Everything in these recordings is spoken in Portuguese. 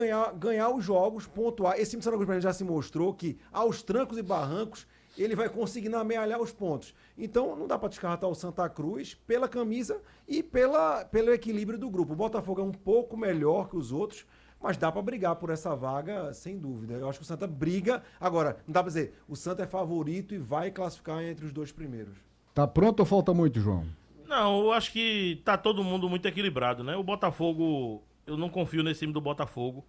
ganhar os jogos, pontuar. Esse time do Santa Cruz já se mostrou que, aos trancos e barrancos, ele vai conseguindo amealhar os pontos. Então, não dá para descartar o Santa Cruz pela camisa e pelo equilíbrio do grupo. O Botafogo é um pouco melhor que os outros, mas dá para brigar por essa vaga, sem dúvida. Eu acho que o Santa briga. Agora, não dá para dizer, o Santa é favorito e vai classificar entre os dois primeiros. Tá pronto ou falta muito, João? Não, eu acho que tá todo mundo muito equilibrado, né? O Botafogo, eu não confio nesse time do Botafogo.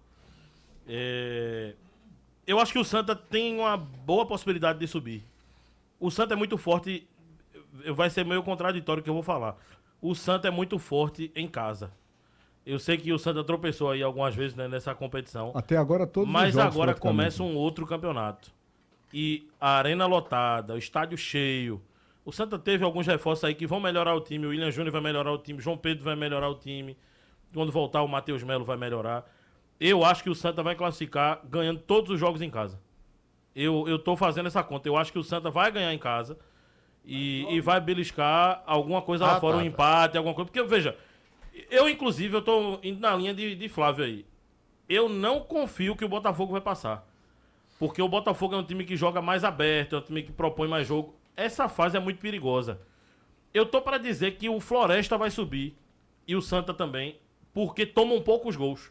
Eu acho que o Santa tem uma boa possibilidade de subir. O Santa é muito forte, vai ser meio contraditório o que eu vou falar. O Santa é muito forte em casa. Eu sei que o Santa tropeçou aí algumas vezes, né, nessa competição. Até agora todos os Mas jogos agora começa um outro campeonato. E a arena lotada, o estádio cheio. O Santa teve alguns reforços aí que vão melhorar o time. O William Júnior vai melhorar o time. O João Pedro vai melhorar o time. Quando voltar, o Matheus Melo vai melhorar. Eu acho que o Santa vai classificar ganhando todos os jogos em casa. Eu tô fazendo essa conta. Eu acho que o Santa vai ganhar em casa e vai beliscar alguma coisa lá fora, um empate, alguma coisa. Porque, veja, inclusive, eu tô indo na linha de Flávio aí. Eu não confio que o Botafogo vai passar. Porque o Botafogo é um time que joga mais aberto, é um time que propõe mais jogo. Essa fase é muito perigosa. Eu tô para dizer que o Floresta vai subir e o Santa também, porque tomam poucos gols.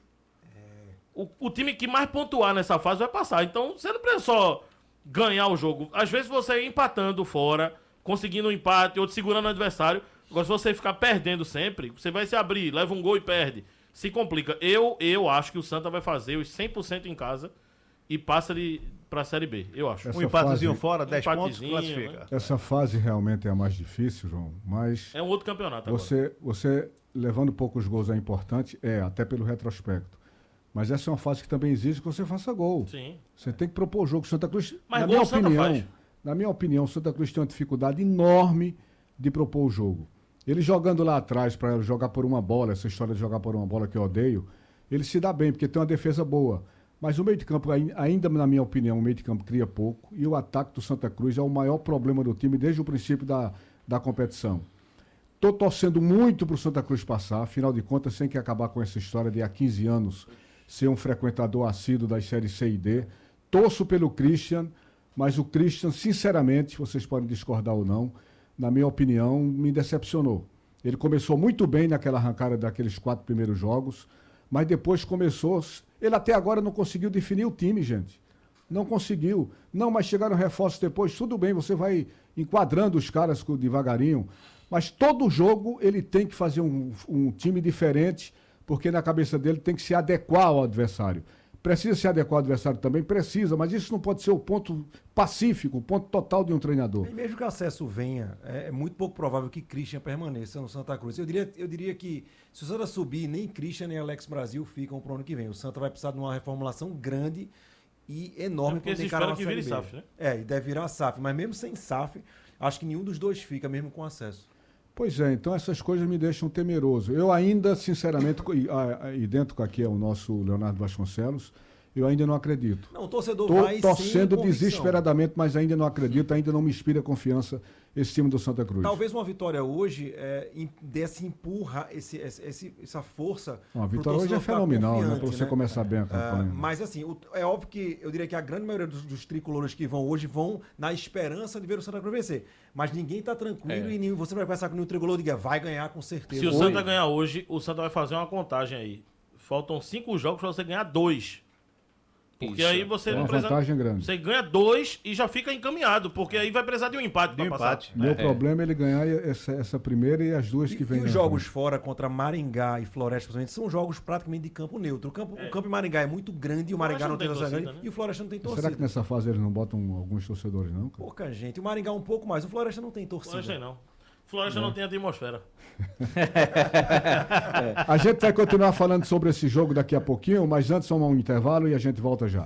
O time que mais pontuar nessa fase vai passar. Então, você não precisa só ganhar o jogo. Às vezes você empatando fora, conseguindo um empate, outro segurando o adversário. Agora, se você ficar perdendo sempre, você vai se abrir, leva um gol e perde. Se complica. Eu acho que o Santa vai fazer os 100% em casa e passa para a Série B, eu acho. Essa Um empatezinho fase, fora, 10 pontos, empatezinho, classifica. né? essa fase realmente é a mais difícil, João, mas É um outro campeonato agora. você levando poucos gols é importante, até pelo retrospecto. Mas essa é uma fase que também exige que você faça gol. Sim. Você tem que propor o jogo. Santa Cruz, Mas na gol minha o Santa opinião, faz. na minha opinião, o Santa Cruz tem uma dificuldade enorme de propor o jogo. Ele jogando lá atrás para jogar por uma bola, essa história de jogar por uma bola que eu odeio, ele se dá bem, porque tem uma defesa boa. Mas o meio de campo, ainda na minha opinião, o meio de campo cria pouco. E o ataque do Santa Cruz é o maior problema do time desde o princípio da competição. Estou torcendo muito para o Santa Cruz passar, afinal de contas, tem que acabar com essa história de há 15 anos ser um frequentador assíduo das séries C e D. Torço pelo Christian, mas o Christian, sinceramente, vocês podem discordar ou não, na minha opinião, me decepcionou. Ele começou muito bem naquela arrancada daqueles 4 primeiros jogos, mas depois começou... Ele até agora não conseguiu definir o time, gente. Não conseguiu. Não, mas chegaram reforços depois, tudo bem, você vai enquadrando os caras devagarinho, mas todo jogo ele tem que fazer um time diferente, porque na cabeça dele tem que se adequar ao adversário. Precisa se adequar ao adversário também? Precisa, mas isso não pode ser o ponto pacífico, o ponto total de um treinador. E mesmo que o acesso venha, é muito pouco provável que Christian permaneça no Santa Cruz. Eu diria que se o Santa subir, nem Christian nem Alex Brasil ficam para o ano que vem. O Santa vai precisar de uma reformulação grande e enorme porque para espera que vire SAF, né? E deve virar SAF. Mas mesmo sem SAF, acho que nenhum dos dois fica, mesmo com acesso. Pois é, então essas coisas me deixam temeroso. Eu ainda, sinceramente, idêntico aqui é o nosso Leonardo Vasconcelos, eu ainda não acredito. Não, o torcedor Estou vai torcendo sem desesperadamente, mas ainda não acredito, ainda não me inspira confiança esse time do Santa Cruz. Talvez uma vitória hoje desse empurra essa força. A vitória hoje é fenomenal, né? Para você começar bem a campanha. Mas assim, é óbvio que eu diria que a grande maioria dos tricolores que vão hoje vão na esperança de ver o Santa Cruz vencer. Mas ninguém está tranquilo e você vai pensar que o tricolor diga vai ganhar com certeza. Se o Santa ganhar hoje, o Santa vai fazer uma contagem aí. Faltam 5 jogos para você ganhar 2. Porque aí você não precisa. Vantagem grande. Você ganha 2 e já fica encaminhado, porque aí vai precisar de um empate para passar. Meu problema é ele ganhar essa primeira e as duas que vêm. E os jogos fora contra Maringá e Floresta, principalmente, são jogos praticamente de campo neutro. O campo em Maringá é muito grande e o Maringá não tem torcida grande, né? E o Floresta não tem torcida. Será que nessa fase eles não botam alguns torcedores, não? Cara? Pouca gente. O Maringá um pouco mais. O Floresta não tem torcida. Floresta não. Floresta não tem atmosfera. A gente vai continuar falando sobre esse jogo daqui a pouquinho, mas antes vamos a um intervalo e a gente volta já.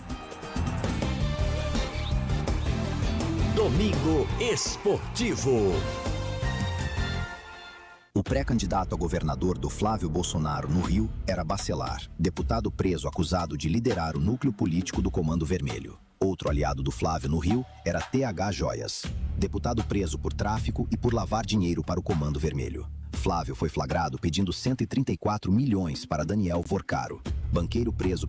Domingo Esportivo. O pré-candidato a governador do Flávio Bolsonaro no Rio era Bacelar, deputado preso acusado de liderar o núcleo político do Comando Vermelho. Outro aliado do Flávio no Rio era TH Joias, deputado preso por tráfico e por lavar dinheiro para o Comando Vermelho. Flávio foi flagrado pedindo 134 milhões para Daniel Vorcaro, banqueiro preso